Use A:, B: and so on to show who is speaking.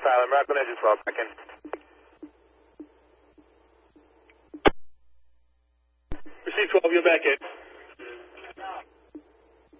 A: Tyler. Miracle Engine 12 seconds.
B: Receive 12, you're back in.